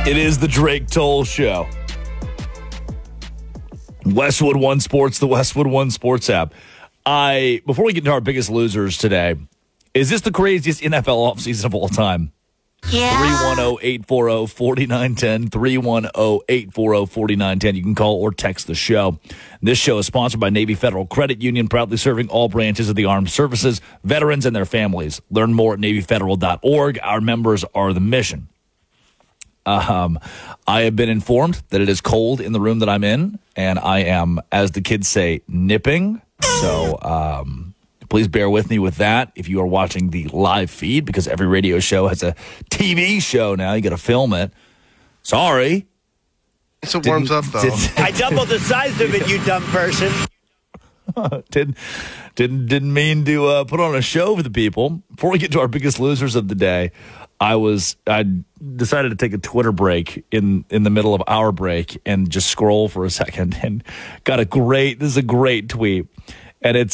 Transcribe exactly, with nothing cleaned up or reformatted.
It is the Drake Toll Show. Westwood One Sports, the Westwood One Sports app. I before we get into our biggest losers today, is this the craziest N F L offseason of all time? Yeah. three one zero, eight four zero, four nine one zero, three one zero, eight four zero, four nine one zero. You can call or text the show. This show is sponsored by Navy Federal Credit Union, proudly serving all branches of the armed services, veterans, and their families. Learn more at navy federal dot org. Our members are the mission. Um, I have been informed that it is cold in the room that I'm in, and I am, as the kids say, nipping. So um, please bear with me with that if you are watching the live feed, because every radio show has a T V show now. You got to film it. Sorry. It warms up, though. Didn't, I doubled the size of it, you dumb person. didn't, didn't, didn't mean to uh, put on a show for the people. Before we get to our biggest losers of the day, I was I decided to take a Twitter break in, in the middle of our break and just scroll for a second, and got a great, this is a great tweet. And it's